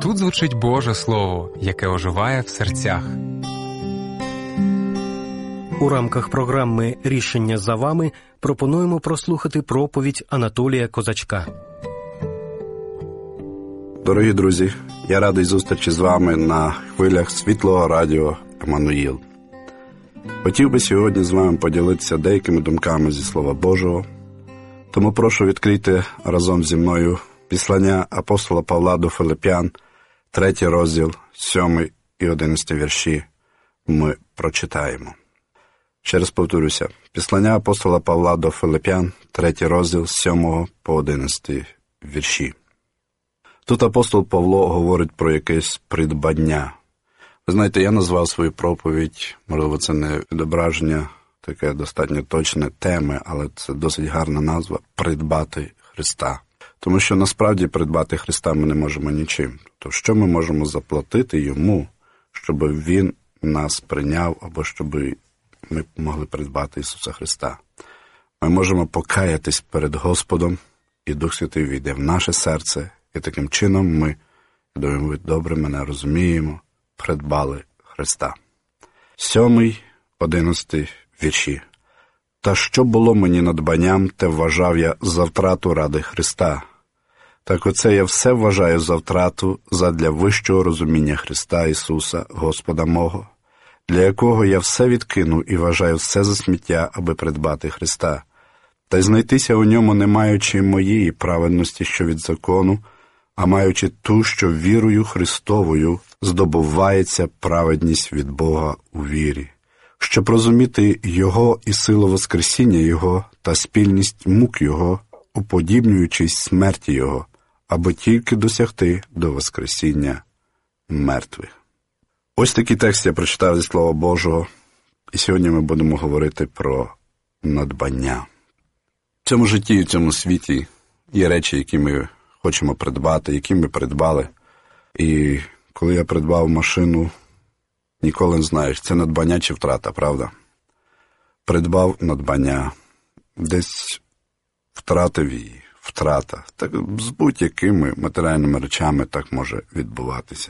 Тут звучить Боже Слово, яке оживає в серцях. У рамках програми «Рішення за вами» пропонуємо прослухати проповідь Анатолія Козачка. Дорогі друзі, я радий зустрічі з вами на хвилях Світлого радіо «Еммануїл». Хотів би сьогодні з вами поділитися деякими думками зі Слова Божого, тому прошу відкрити разом зі мною післання апостола Павла до Филип'ян, 3 розділ, 7 і 11 вірші ми прочитаємо. Ще раз повторюся, післання апостола Павла до Филип'ян, 3 розділ, 7 по 11 вірші. Тут апостол Павло говорить про якесь придбання. Ви знаєте, я назвав свою проповідь, можливо, це не відображення, таке достатньо точне теми, але це досить гарна назва – «Придбати Христа». Тому що насправді придбати Христа ми не можемо нічим. То що ми можемо заплатити Йому, щоб Він нас прийняв, або щоб ми могли придбати Ісуса Христа? Ми можемо покаятись перед Господом, і Дух Святий війде в наше серце, і таким чином ми, я думаю, ви добре мене розуміємо, придбали Христа. 7, 11 вірші. «Та що було мені надбанням, те вважав я за втрату ради Христа. Так оце я все вважаю за втрату задля вищого розуміння Христа Ісуса, Господа мого, для якого я все відкинув і вважаю все за сміття, аби придбати Христа, та й знайтися у ньому, не маючи моєї праведності, що від закону, а маючи ту, що вірою Христовою здобувається праведність від Бога у вірі, щоб розуміти Його і силу воскресіння Його та спільність мук Його, уподібнюючись смерті Його, аби тільки досягти до воскресіння мертвих». Ось такий текст я прочитав зі Слова Божого, і сьогодні ми будемо говорити про надбання. В цьому житті і в цьому світі є речі, які ми хочемо придбати, які ми придбали. І коли я придбав машину, ніколи не знаєш, це надбання чи втрата, правда? Придбав надбання, десь втратив її, втрата. Так з будь-якими матеріальними речами так може відбуватися.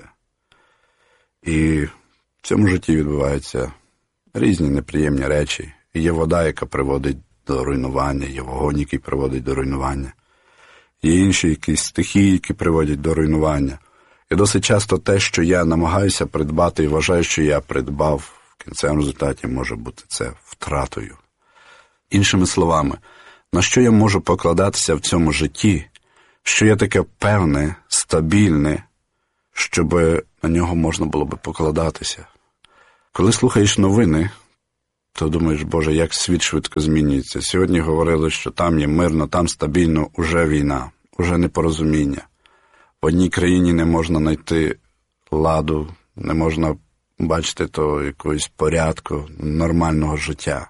І в цьому житті відбуваються різні неприємні речі. Є вода, яка приводить до руйнування, є вогонь, який приводить до руйнування. Є інші якісь стихії, які приводять до руйнування. І досить часто те, що я намагаюся придбати і вважаю, що я придбав, в кінцевому результаті може бути це втратою. Іншими словами, на що я можу покладатися в цьому житті, що є таке певне, стабільне, щоб на нього можна було би покладатися. Коли слухаєш новини, то думаєш, Боже, як світ швидко змінюється. Сьогодні говорили, що там є мирно, там стабільно, уже війна, уже непорозуміння. В одній країні не можна знайти ладу, не можна бачити того якогось порядку, нормального життя.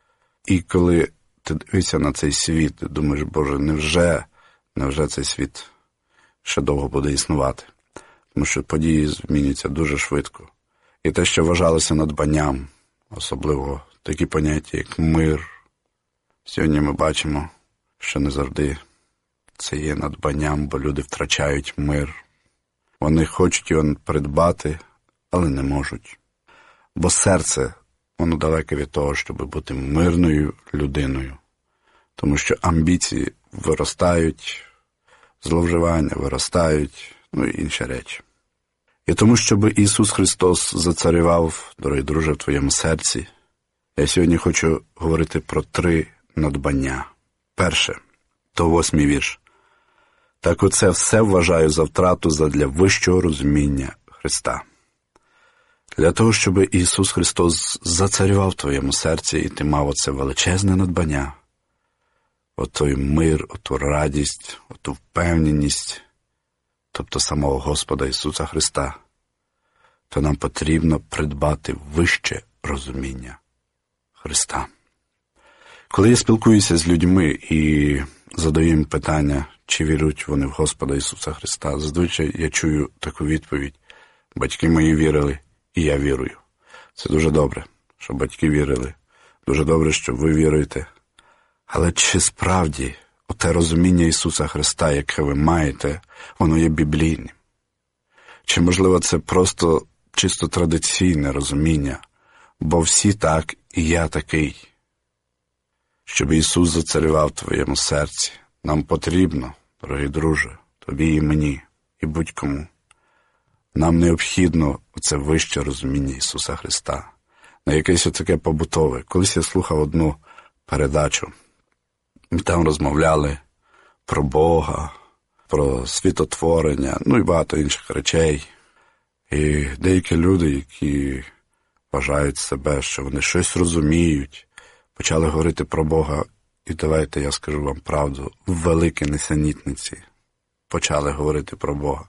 І коли ти дивишся на цей світ, ти думаєш, Боже, невже цей світ ще довго буде існувати? Тому що події змінюються дуже швидко. І те, що вважалося надбанням, особливо такі поняття, як мир, сьогодні ми бачимо, що не завжди це є надбанням, бо люди втрачають мир. Вони хочуть його придбати, але не можуть. Бо серце, воно далеке від того, щоб бути мирною людиною. Тому що амбіції виростають, зловживання виростають, і інші речі. І тому, щоб Ісус Христос зацарював, дорогий друже, в твоєму серці, я сьогодні хочу говорити про 3 надбання. Перше, то 8 вірш. «Так оце все вважаю за втрату задля вищого розуміння Христа». Для того, щоб Ісус Христос зацарював в твоєму серці, і ти мав оце величезне надбання, отой мир, оту радість, оту впевненість, тобто самого Господа Ісуса Христа, то нам потрібно придбати вище розуміння Христа. Коли я спілкуюся з людьми і задаю їм питання, чи вірують вони в Господа Ісуса Христа, зазвичай я чую таку відповідь: батьки мої вірили, і я вірую. Це дуже добре, що батьки вірили. Дуже добре, що ви віруєте. Але чи справді оте розуміння Ісуса Христа, яке ви маєте, воно є біблійним? Чи, можливо, це просто чисто традиційне розуміння, бо всі так і я такий. Щоб Ісус зацарював в твоєму серці, нам потрібно, дорогий друже, тобі і мені, і будь-кому. Нам необхідно це вище розуміння Ісуса Христа, не якесь таке побутове. Колись я слухав одну передачу, і там розмовляли про Бога, про світотворення, і багато інших речей. І деякі люди, які вважають себе, що вони щось розуміють, почали говорити про Бога, і давайте я скажу вам правду, великі несенітниці почали говорити про Бога.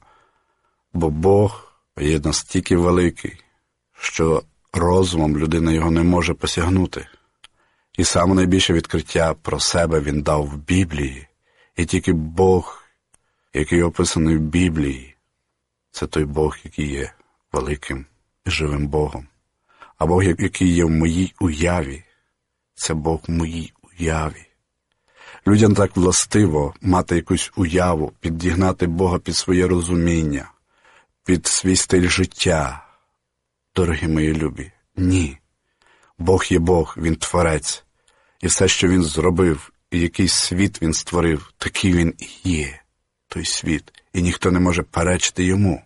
Бо Бог є настільки великий, що розумом людина його не може посягнути. І саме найбільше відкриття про себе він дав в Біблії. І тільки Бог, який описаний в Біблії, це той Бог, який є великим і живим Богом. А Бог, який є в моїй уяві, це Бог в моїй уяві. Людям так властиво мати якусь уяву, підігнати Бога під своє розуміння, під свій стиль життя. Дорогі мої любі, ні. Бог є Бог, Він Творець. І все, що Він зробив, і який світ Він створив, такий Він і є, той світ. І ніхто не може перечити Йому.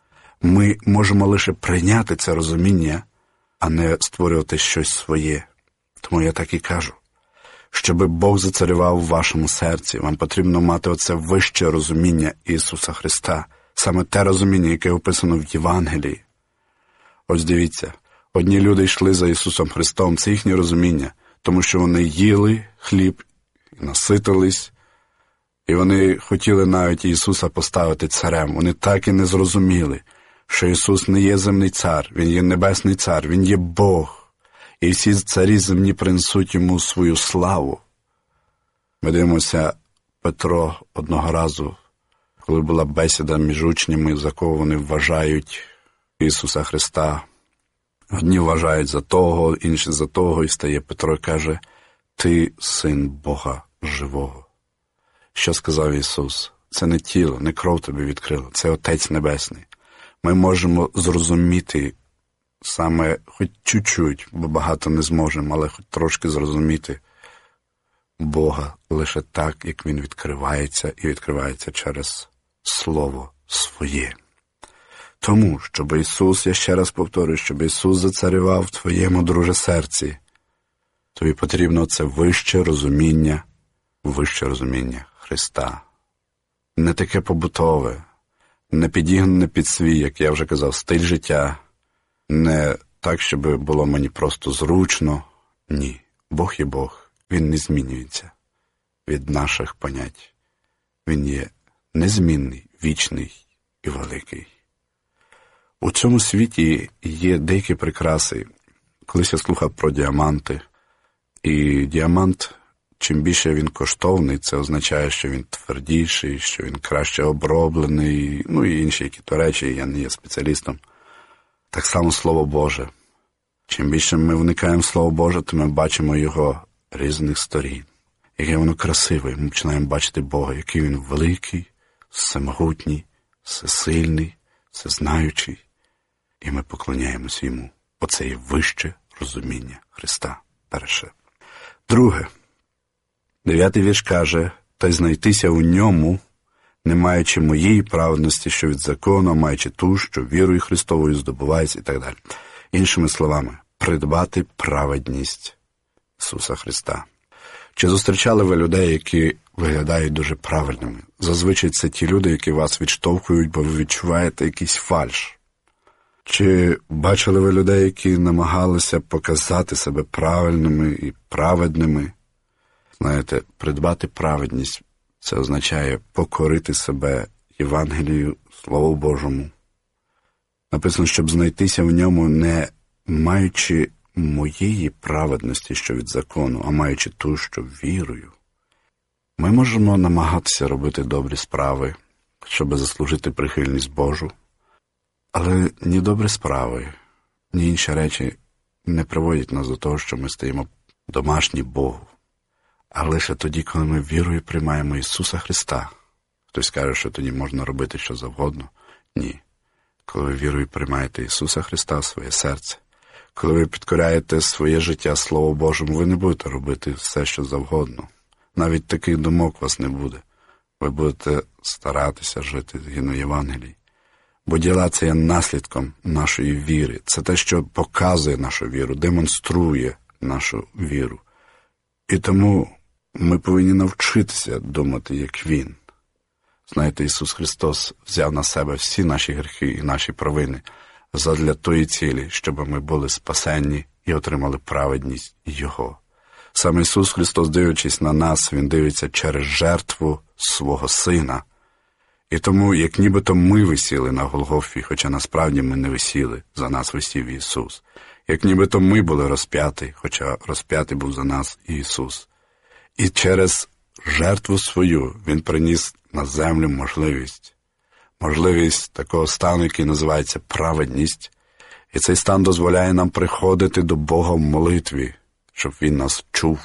Ми можемо лише прийняти це розуміння, а не створювати щось своє. Тому я так і кажу. Щоби Бог зацарював у вашому серці, вам потрібно мати оце вище розуміння Ісуса Христа. Саме те розуміння, яке описано в Євангелії. Ось дивіться, одні люди йшли за Ісусом Христом, це їхнє розуміння, тому що вони їли хліб, і наситились, і вони хотіли навіть Ісуса поставити царем. Вони так і не зрозуміли, що Ісус не є земний цар, Він є небесний цар, Він є Бог. І всі царі земні принесуть Йому свою славу. Ми дивимося, Петро одного разу, коли була бесіда між учнями, за кого вони вважають Ісуса Христа. Одні вважають за того, інші за того, і стає Петро і каже: «Ти син Бога живого». Що сказав Ісус? Це не тіло, не кров тобі відкрило, це Отець Небесний. Ми можемо зрозуміти саме хоч чуть-чуть, бо багато не зможемо, але хоч трошки зрозуміти Бога лише так, як Він відкривається, і відкривається через Слово Своє. Тому, щоб Ісус, я ще раз повторюю, щоб Ісус зацарював в твоєму, друже, серці, тобі потрібно це вище розуміння Христа. Не таке побутове, не підігнане під свій, як я вже казав, стиль життя, не так, щоб було мені просто зручно. Ні, Бог є Бог, Він не змінюється від наших понять. Він є незмінний, вічний і великий. У цьому світі є деякі прикраси. Колись я слухав про діаманти. І діамант, чим більше він коштовний, це означає, що він твердіший, що він краще оброблений, і інші які-то речі, я не є спеціалістом. Так само Слово Боже. Чим більше ми вникаємо в Слово Боже, то ми бачимо його різних сторін. Яке воно красиве, ми починаємо бачити Бога, який Він великий, всемогутній, всесильний, всезнаючий. І ми поклоняємось Йому. Оце є вище розуміння Христа. Перше. Друге. 9-й вірш каже: «Та й знайтися у ньому, не маючи моєї праведності, що від закону, а маючи ту, що вірою Христовою здобувається», і так далі. Іншими словами, придбати праведність Ісуса Христа. Чи зустрічали ви людей, які виглядають дуже правильними? Зазвичай це ті люди, які вас відштовхують, бо ви відчуваєте якийсь фальш. Чи бачили ви людей, які намагалися показати себе правильними і праведними? Знаєте, придбати праведність – це означає покорити себе Євангелію, Слову Божому. Написано, щоб знайтися в ньому, не маючи моєї праведності, що від закону, а маючи ту, що вірою. Ми можемо намагатися робити добрі справи, щоб заслужити прихильність Божу. Але ні добрі справи, ні інші речі не приводять нас до того, що ми стаємо домашні Богу. А лише тоді, коли ми вірою приймаємо Ісуса Христа. Хтось каже, що тоді можна робити що завгодно. Ні. коли ви вірою приймаєте Ісуса Христа в своє серце, коли ви підкоряєте своє життя Слову Божому, ви не будете робити все, що завгодно. Навіть таких думок у вас не буде. Ви будете старатися жити згідно Євангелії. Бо діла – це є наслідком нашої віри. Це те, що показує нашу віру, демонструє нашу віру. І тому ми повинні навчитися думати, як Він. Знаєте, Ісус Христос взяв на себе всі наші гріхи і наші провини задля тої цілі, щоб ми були спасенні і отримали праведність Його. Саме Ісус Христос, дивлячись на нас, Він дивиться через жертву свого Сина. І тому, як нібито ми висіли на Голгофі, хоча насправді ми не висіли, за нас висів Ісус. Як нібито ми були розп'яті, хоча розп'ятий був за нас Ісус. І через жертву свою Він приніс на землю можливість такого стану, який називається праведність. І цей стан дозволяє нам приходити до Бога в молитві, щоб Він нас чув.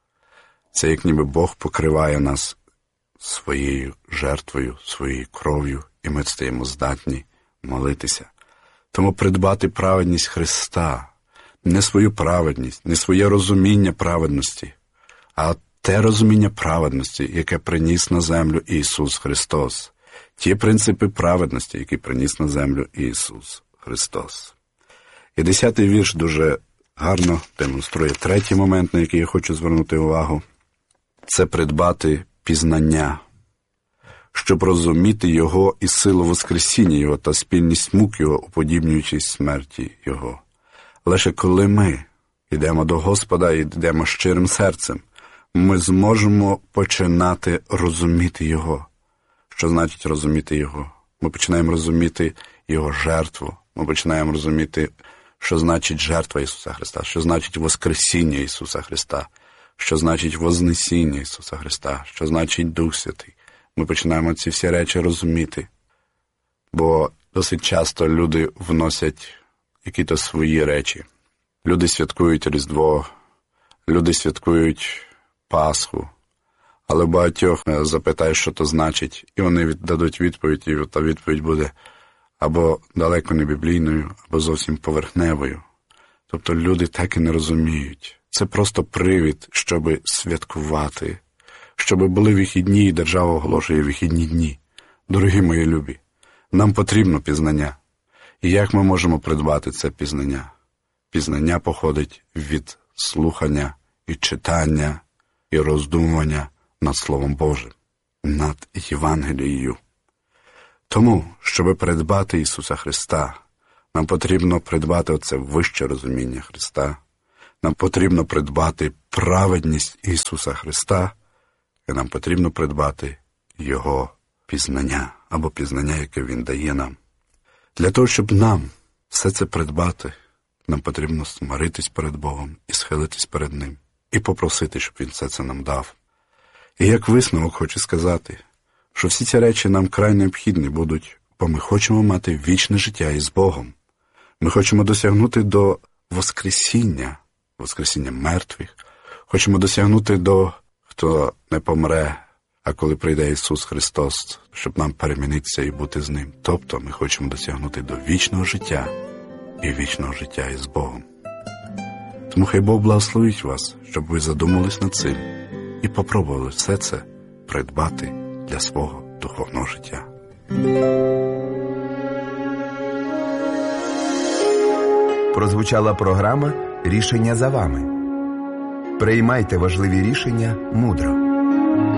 Це як ніби Бог покриває нас своєю жертвою, своєю кров'ю, і ми стаємо здатні молитися. Тому придбати праведність Христа, не свою праведність, не своє розуміння праведності, а те розуміння праведності, яке приніс на землю Ісус Христос. Ті принципи праведності, які приніс на землю Ісус Христос. І 10-й вірш дуже гарно демонструє третій момент, на який я хочу звернути увагу. Це придбати пізнання, щоб розуміти Його і силу воскресіння Його та спільність мук Його, уподібнюючись смерті Його. Лише коли ми йдемо до Господа і йдемо щирим серцем, ми зможемо починати розуміти Його. Що значить розуміти Його? Ми починаємо розуміти Його жертву. Ми починаємо розуміти, що значить жертва Ісуса Христа, що значить воскресіння Ісуса Христа, що значить вознесіння Ісуса Христа, що значить Дух Святий. Ми починаємо ці всі речі розуміти. Бо досить часто люди вносять якісь свої речі. Люди святкують Різдво, люди святкують Пасху, але багатьох запитаєш, що то значить, і вони дадуть відповідь, і та відповідь буде або далеко не біблійною, або зовсім поверхневою. Тобто люди так і не розуміють. Це просто привід, щоб святкувати, щоб були вихідні, і держава оголошує вихідні дні. Дорогі мої любі, нам потрібно пізнання. І як ми можемо придбати це пізнання? Пізнання походить від слухання і читання, і роздумування над Словом Божим, над Євангелією. Тому, щоб придбати Ісуса Христа, нам потрібно придбати оце вище розуміння Христа, нам потрібно придбати праведність Ісуса Христа, і нам потрібно придбати Його пізнання, або пізнання, яке Він дає нам. Для того, щоб нам все це придбати, нам потрібно смиритись перед Богом і схилитись перед Ним, і попросити, щоб Він все це нам дав. І як висновок хочу сказати, що всі ці речі нам край необхідні будуть, бо ми хочемо мати вічне життя із Богом. Ми хочемо досягнути до воскресіння мертвих. Хочемо досягнути до, хто не помре, а коли прийде Ісус Христос, щоб нам перемінитися і бути з Ним. Тобто ми хочемо досягнути до вічного життя і вічного життя із Богом. Тому хай Бог благословить вас, щоб ви задумались над цим і попробували все це придбати для свого духовного життя. Прозвучала програма «Рішення за вами». Приймайте важливі рішення мудро.